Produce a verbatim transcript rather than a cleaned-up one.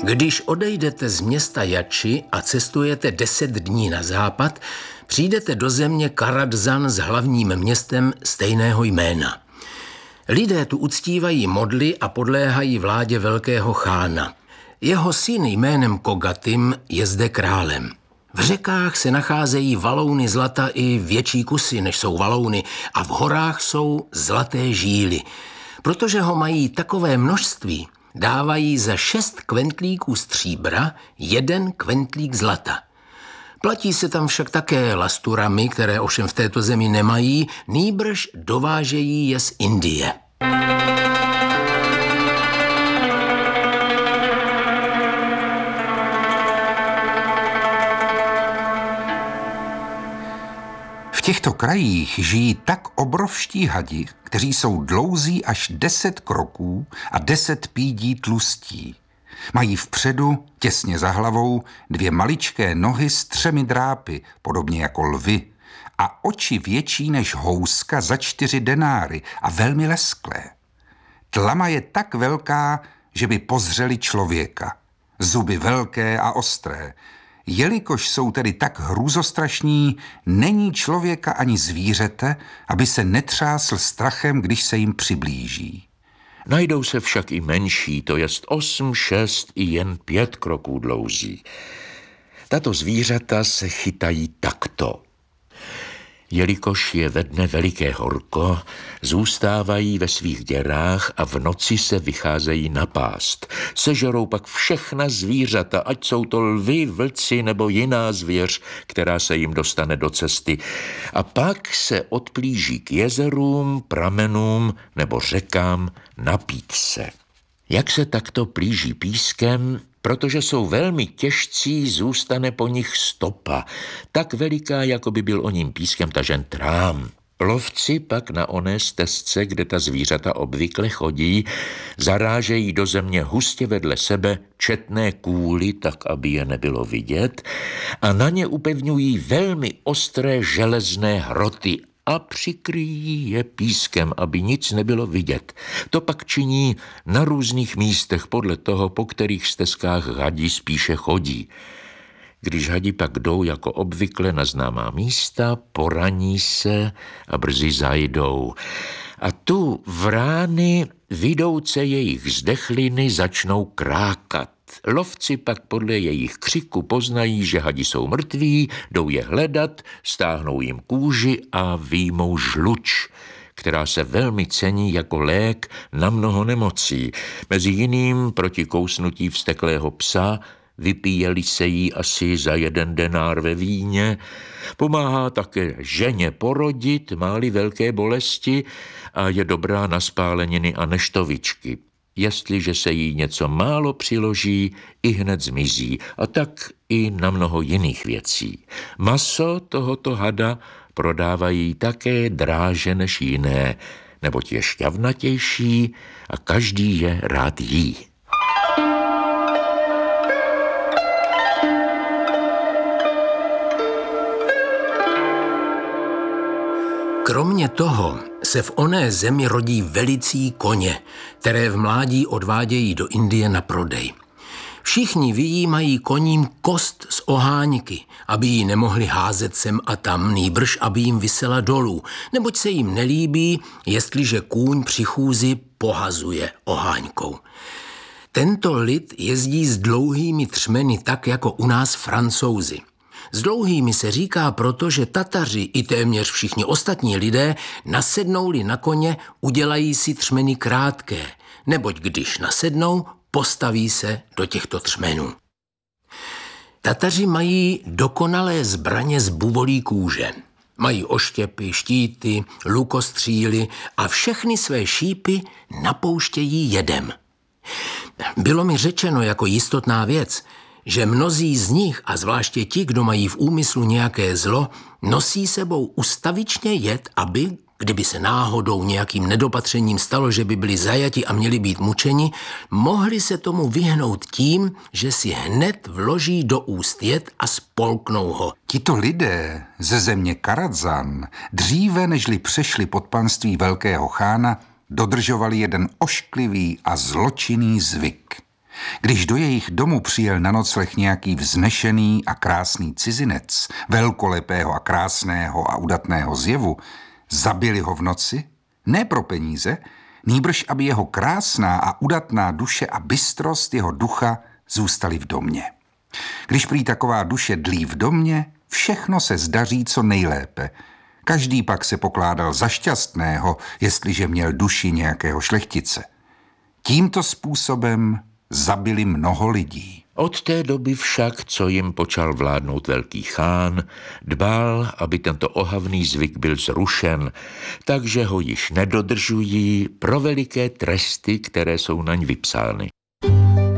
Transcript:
Když odejdete z města Jači a cestujete deset dní na západ, přijdete do země Karadzan s hlavním městem stejného jména. Lidé tu uctívají modly a podléhají vládě velkého chána. Jeho syn jménem Kogatym je zde králem. V řekách se nacházejí valouny zlata i větší kusy, než jsou valouny, a v horách jsou zlaté žíly. Protože ho mají takové množství, dávají za šest kventlíků stříbra jeden kventlík zlata. Platí se tam však také lasturami, které ovšem v této zemi nemají, nýbrž dovážejí je z Indie. V těchto krajích žijí tak obrovští hadi, kteří jsou dlouzí až deset kroků a deset pídí tlustí. Mají vpředu, těsně za hlavou, dvě maličké nohy s třemi drápy, podobně jako lvy, a oči větší než houska za čtyři denáry a velmi lesklé. Tlama je tak velká, že by pozřeli člověka. Zuby velké a ostré. Jelikož jsou tedy tak hrůzostrašní, není člověka ani zvířete, aby se netřásl strachem, když se jim přiblíží. Najdou se však i menší, to jest osm, šest i jen pět kroků dlouzí. Tato zvířata se chytají takto. Jelikož je ve dne veliké horko, zůstávají ve svých děrách a v noci se vycházejí napást. Sežerou pak všechna zvířata, ať jsou to lvi, vlci nebo jiná zvěř, která se jim dostane do cesty. A pak se odplíží k jezerům, pramenům nebo řekám napít se. Jak se takto plíží pískem, protože jsou velmi těžcí, zůstane po nich stopa, tak veliká, jako by byl o ním pískem tažen trám. Lovci pak na oné stezce, kde ta zvířata obvykle chodí, zarážejí do země hustě vedle sebe četné kůly, tak aby je nebylo vidět, a na ně upevňují velmi ostré železné hroty a přikryjí je pískem, aby nic nebylo vidět. To pak činí na různých místech podle toho, po kterých stezkách hadi spíše chodí. Když hadi pak jdou jako obvykle na známá místa, poraní se a brzy zajdou. A tu vrány, vidouce jejich zdechliny, začnou krákat. Lovci pak podle jejich křiku poznají, že hadi jsou mrtví, jdou je hledat, stáhnou jim kůži a výjmou žluč, která se velmi cení jako lék na mnoho nemocí. Mezi jiným proti kousnutí vzteklého psa, vypíjeli se jí asi za jeden denár ve víně, pomáhá také ženě porodit, má-li velké bolesti, a je dobrá na spáleniny a neštovičky. Jestliže se jí něco málo přiloží, i hned zmizí, a tak i na mnoho jiných věcí. Maso tohoto hada prodávají také dráže než jiné, neboť je šťavnatější a každý je rád jí. Kromě toho se v oné zemi rodí velicí koně, které v mládí odvádějí do Indie na prodej. Všichni vyjímají koním kost z oháňky, aby ji nemohli házet sem a tam, nýbrž aby jim visela dolů, neboť se jim nelíbí, jestliže kůň při chůzi pohazuje oháňkou. Tento lid jezdí s dlouhými třmeny tak jako u nás Francouzi. S dlouhými se říká proto, že Tataři i téměř všichni ostatní lidé nasednou-li na koně, udělají si třmeny krátké, neboť když nasednou, postaví se do těchto třmenů. Tataři mají dokonalé zbraně z buvolí kůže. Mají oštěpy, štíty, lukostříly a všechny své šípy napouštějí jedem. Bylo mi řečeno jako jistotná věc, že mnozí z nich, a zvláště ti, kdo mají v úmyslu nějaké zlo, nosí sebou ustavičně jed, aby, kdyby se náhodou nějakým nedopatřením stalo, že by byli zajati a měli být mučeni, mohli se tomu vyhnout tím, že si hned vloží do úst jed a spolknou ho. Tito lidé ze země Karadzan dříve, nežli přešli pod panství velkého chána, dodržovali jeden ošklivý a zločinný zvyk. Když do jejich domu přijel na nocleh nějaký vznešený a krásný cizinec, velkolepého a krásného a udatného zjevu, zabili ho v noci, ne pro peníze, nýbrž aby jeho krásná a udatná duše a bystrost jeho ducha zůstaly v domě. Když prý taková duše dlí v domě, všechno se zdaří co nejlépe. Každý pak se pokládal za šťastného, jestliže měl duši nějakého šlechtice. Tímto způsobem zabili mnoho lidí. Od té doby však, co jim počal vládnout velký chán, dbal, aby tento ohavný zvyk byl zrušen, takže ho již nedodržují pro veliké tresty, které jsou naň vypsány.